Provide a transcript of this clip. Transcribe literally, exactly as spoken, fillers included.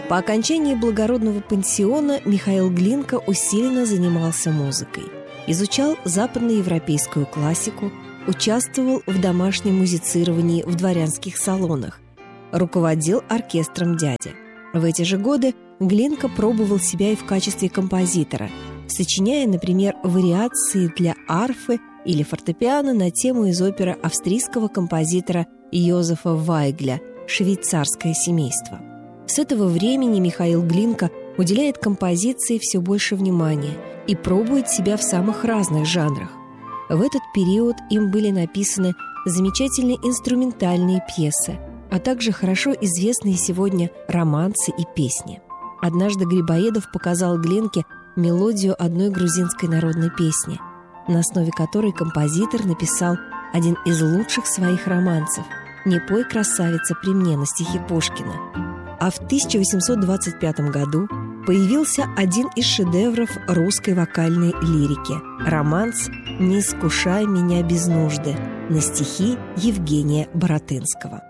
По окончании благородного пансиона Михаил Глинка усиленно занимался музыкой. Изучал западноевропейскую классику, участвовал в домашнем музицировании в дворянских салонах, руководил оркестром дяди. В эти же годы Глинка пробовал себя и в качестве композитора, сочиняя, например, вариации для арфы или фортепиано на тему из оперы австрийского композитора Йозефа Вайгля «Швейцарское семейство». С этого времени Михаил Глинка уделяет композиции все больше внимания и пробует себя в самых разных жанрах. В этот период им были написаны замечательные инструментальные пьесы, а также хорошо известные сегодня романсы и песни. Однажды Грибоедов показал Глинке мелодию одной грузинской народной песни, на основе которой композитор написал один из лучших своих романсов «Не пой, красавица, при мне» на стихи Пушкина. А в тысяча восемьсот двадцать пятом году появился один из шедевров русской вокальной лирики – романс «Не искушай меня без нужды» на стихи Евгения Баратынского.